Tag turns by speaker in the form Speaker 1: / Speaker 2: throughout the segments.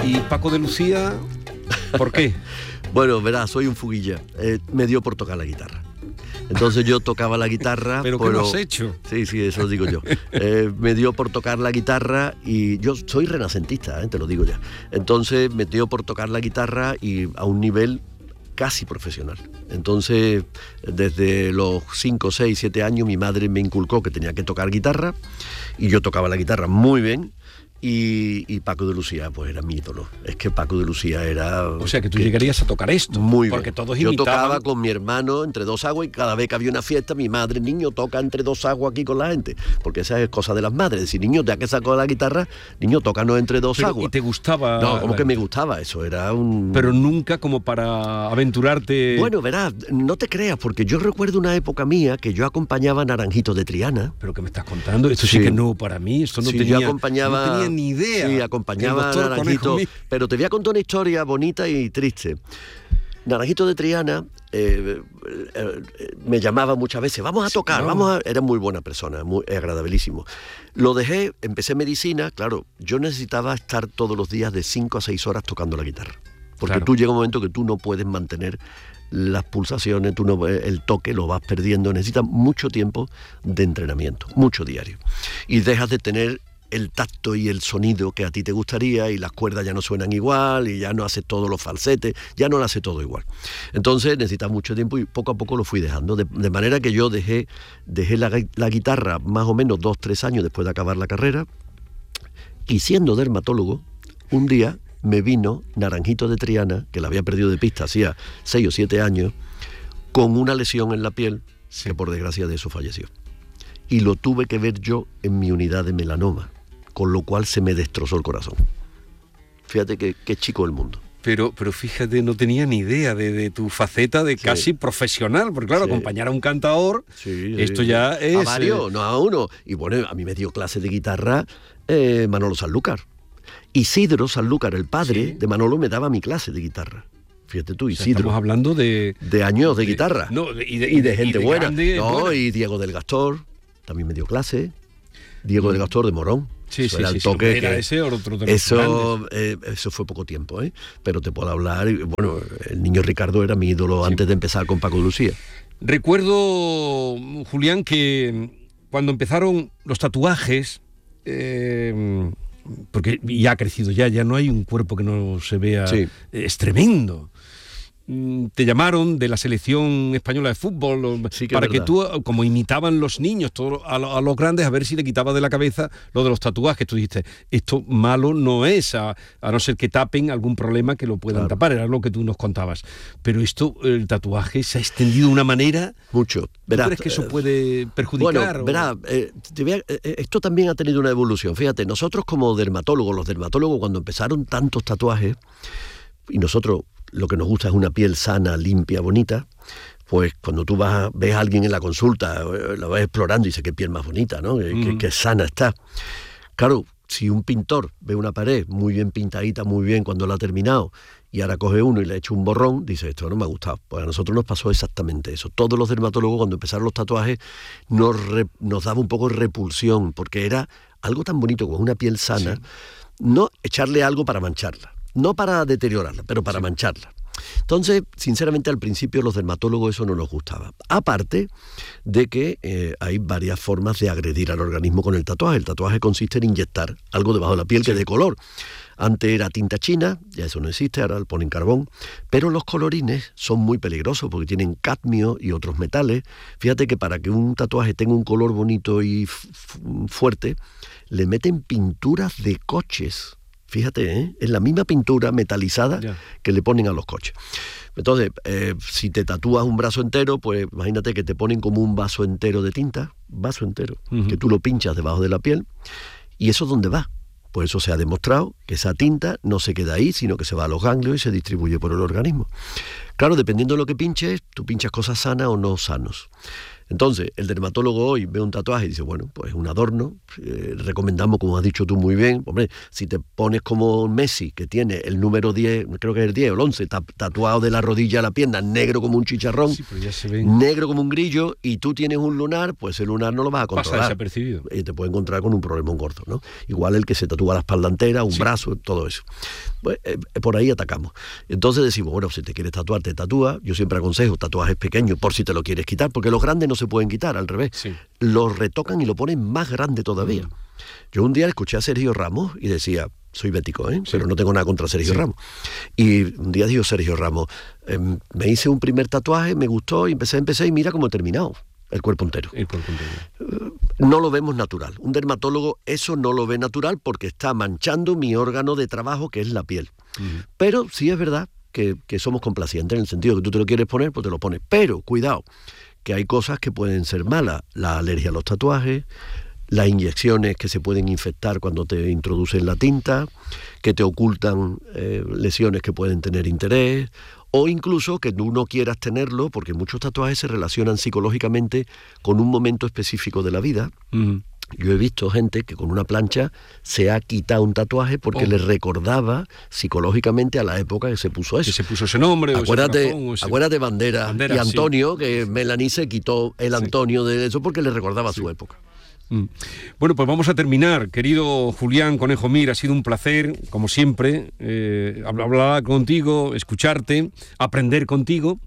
Speaker 1: ¿Y Paco de Lucía, por qué?
Speaker 2: Bueno, verás, soy un fuguilla. Me dio por tocar la guitarra. Entonces yo tocaba la guitarra.
Speaker 1: ¿Pero qué lo has hecho?
Speaker 2: Sí, eso digo yo. Me dio por tocar la guitarra y yo soy renacentista, te lo digo ya. Entonces me dio por tocar la guitarra y a un nivel casi profesional. Entonces, desde los 5, 6, 7 años mi madre me inculcó que tenía que tocar guitarra y yo tocaba la guitarra muy bien. Y Paco de Lucía pues era mi ídolo. Es que Paco de Lucía era...
Speaker 1: O sea que tú llegarías a tocar esto.
Speaker 2: Muy
Speaker 1: porque
Speaker 2: bien.
Speaker 1: Todos
Speaker 2: yo
Speaker 1: imitaban.
Speaker 2: Tocaba con mi hermano entre dos aguas y cada vez que había una fiesta mi madre, niño, toca entre dos aguas aquí con la gente, porque esa es cosa de las madres, decir, niño, ya que sacó la guitarra, niño, tócanos entre dos aguas.
Speaker 1: ¿Y te gustaba?
Speaker 2: No, como que me gustaba, eso era un...
Speaker 1: Pero nunca como para aventurarte...
Speaker 2: Bueno, verás, no te creas, porque yo recuerdo una época mía que yo acompañaba a Naranjito de Triana.
Speaker 1: ¿Pero qué me estás contando? Esto sí que no, para mí, esto no,
Speaker 2: sí,
Speaker 1: tenía,
Speaker 2: yo acompañaba,
Speaker 1: no tenía ni idea.
Speaker 2: Sí, acompañaba a Naranjito, pero te voy a contar una historia bonita y triste. Naranjito de Triana me llamaba muchas veces, vamos a tocar, era muy buena persona, muy agradabilísimo. Lo dejé, empecé medicina, claro, yo necesitaba estar todos los días de 5 a 6 horas tocando la guitarra, porque tú llega un momento que tú no puedes mantener las pulsaciones, el toque lo vas perdiendo, necesitas mucho tiempo de entrenamiento, mucho diario, y dejas de tener el tacto y el sonido que a ti te gustaría y las cuerdas ya no suenan igual y ya no haces todos los falsetes, ya no lo hace todo igual. Entonces necesitas mucho tiempo y poco a poco lo fui dejando, de manera que yo dejé la guitarra más o menos 2-3 años después de acabar la carrera y siendo dermatólogo, un día me vino Naranjito de Triana, que la había perdido de pista hacía 6 o 7 años, con una lesión en la piel, que por desgracia de eso falleció. Y lo tuve que ver yo en mi unidad de melanoma, con lo cual se me destrozó el corazón. Fíjate qué chico el mundo.
Speaker 1: Pero fíjate, no tenía ni idea de tu faceta de casi profesional, porque claro, acompañar a un cantador, esto ya es...
Speaker 2: A varios, no a uno. Y bueno, a mí me dio clase de guitarra Manolo Sanlúcar. Isidro Sanlúcar, el padre de Manolo, me daba mi clase de guitarra. Fíjate tú, Isidro.
Speaker 1: Estamos hablando de
Speaker 2: años de guitarra.
Speaker 1: No,
Speaker 2: y de gente buena.
Speaker 1: Buena.
Speaker 2: Y Diego del Gastor también me dio clase. Diego del Gastor de Morón.
Speaker 1: Era el
Speaker 2: toque
Speaker 1: era
Speaker 2: que
Speaker 1: ese otro de
Speaker 2: eso fue poco tiempo, pero te puedo hablar. Bueno, el niño Ricardo era mi ídolo antes de empezar con Paco de Lucía.
Speaker 1: Recuerdo, Julián, que cuando empezaron los tatuajes, porque ya ha crecido, ya no hay un cuerpo que no se vea, es tremendo. Te llamaron de la selección española de fútbol para que tú, como imitaban los niños a los grandes, a ver si le quitabas de la cabeza lo de los tatuajes. Tú dijiste, esto malo no es, a no ser que tapen algún problema que lo puedan tapar, era lo que tú nos contabas. Pero el tatuaje se ha extendido de una manera...
Speaker 2: Mucho.
Speaker 1: ¿Tú crees que eso puede perjudicar?
Speaker 2: Bueno, esto también ha tenido una evolución. Fíjate, nosotros como dermatólogos, los dermatólogos cuando empezaron tantos tatuajes, y nosotros... lo que nos gusta es una piel sana, limpia, bonita, pues cuando tú ves a alguien en la consulta, lo vas explorando y dices qué piel más bonita, ¿no? Qué sana está. Claro, si un pintor ve una pared muy bien pintadita, muy bien cuando la ha terminado, y ahora coge uno y le echa un borrón, dice, esto no me ha gustado. Pues a nosotros nos pasó exactamente eso. Todos los dermatólogos, cuando empezaron los tatuajes, nos daba un poco de repulsión, porque era algo tan bonito como una piel sana, no echarle algo para mancharla. No para deteriorarla, pero para mancharla. Entonces, sinceramente, al principio los dermatólogos eso no nos gustaba. Aparte de que hay varias formas de agredir al organismo con el tatuaje. El tatuaje consiste en inyectar algo debajo de la piel que dé color. Antes era tinta china, ya eso no existe, ahora le ponen carbón. Pero los colorines son muy peligrosos porque tienen cadmio y otros metales. Fíjate que para que un tatuaje tenga un color bonito y fuerte, le meten pinturas de coches. Fíjate, es la misma pintura metalizada que le ponen a los coches. Entonces, si te tatúas un brazo entero, pues imagínate que te ponen como un vaso entero de tinta, que tú lo pinchas debajo de la piel, y eso es donde va. Pues eso se ha demostrado que esa tinta no se queda ahí, sino que se va a los ganglios y se distribuye por el organismo. Claro, dependiendo de lo que pinches, tú pinchas cosas sanas o no sanos. Entonces, el dermatólogo hoy ve un tatuaje y dice, bueno, pues es un adorno, recomendamos, como has dicho tú muy bien, hombre, si te pones como Messi, que tiene el número 10, creo que es el 10 o el 11, tatuado de la rodilla a la pierna, negro como un chicharrón,
Speaker 1: sí, pero ya se ven...
Speaker 2: negro como un grillo, y tú tienes un lunar, pues el lunar no lo vas a controlar.
Speaker 1: Pasa desapercibido.
Speaker 2: Y te puede encontrar con un problema gordo, ¿no? Igual el que se tatúa la espalda entera, un brazo, todo eso. Pues por ahí atacamos. Entonces decimos, bueno, si te quieres tatuar, te tatúa. Yo siempre aconsejo tatuajes pequeños por si te lo quieres quitar, porque los grandes no se pueden quitar, al revés.
Speaker 1: Sí.
Speaker 2: Los retocan y lo ponen más grande todavía. Yo un día escuché a Sergio Ramos y decía, soy bético, pero no tengo nada contra Sergio Ramos. Y un día dijo Sergio Ramos, me hice un primer tatuaje, me gustó y empecé y mira cómo he terminado. El cuerpo entero.
Speaker 1: El cuerpo entero.
Speaker 2: No lo vemos natural. Un dermatólogo eso no lo ve natural porque está manchando mi órgano de trabajo, que es la piel. Pero sí es verdad que somos complacientes en el sentido que tú te lo quieres poner, pues te lo pones. Pero, cuidado, que hay cosas que pueden ser malas. La alergia a los tatuajes, las inyecciones que se pueden infectar cuando te introducen la tinta, que te ocultan lesiones que pueden tener interés, o incluso que tú no quieras tenerlo, porque muchos tatuajes se relacionan psicológicamente con un momento específico de la vida. Yo he visto gente que con una plancha se ha quitado un tatuaje porque le recordaba psicológicamente a la época que se puso eso.
Speaker 1: Que se puso ese nombre.
Speaker 2: Acuérdate Bandera y Antonio, que Melanie se quitó el Antonio de eso porque le recordaba su época.
Speaker 1: Bueno, pues vamos a terminar. Querido Julián Conejo Mir, ha sido un placer, como siempre, hablar contigo, escucharte, aprender contigo.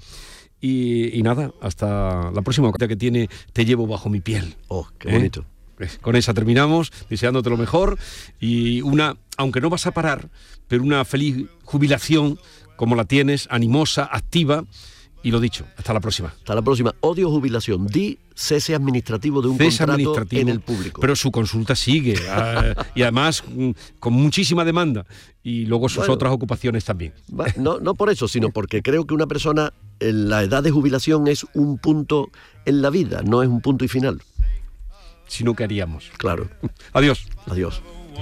Speaker 1: Y nada, hasta la próxima ocasión que tiene Te llevo bajo mi piel.
Speaker 2: Oh, qué bonito.
Speaker 1: Con esa terminamos, deseándote lo mejor y aunque no vas a parar, pero una feliz jubilación como la tienes, animosa, activa. Y lo dicho, hasta la próxima.
Speaker 2: Hasta la próxima. Odio jubilación. Cese administrativo de un contrato en el público.
Speaker 1: Pero su consulta sigue. Y además con muchísima demanda. Y luego sus otras ocupaciones también.
Speaker 2: No por eso, sino porque creo que una persona en la edad de jubilación es un punto en la vida, no es un punto y final.
Speaker 1: Si no, ¿qué haríamos?
Speaker 2: Claro.
Speaker 1: Adiós.
Speaker 2: Adiós.